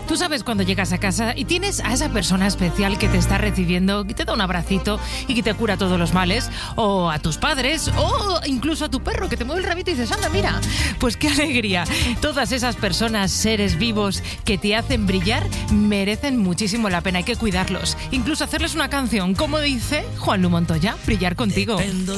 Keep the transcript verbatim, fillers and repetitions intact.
Tú sabes cuando llegas a casa y tienes a esa persona especial que te está recibiendo, que te da un abracito y que te cura todos los males, o a tus padres, o incluso a tu perro que te mueve el rabito y dices, anda, mira, pues qué alegría. Todas esas personas, seres vivos que te hacen brillar, merecen muchísimo la pena, hay que cuidarlos. Incluso hacerles una canción, como dice Juanlu Montoya, Brillar contigo. Dependo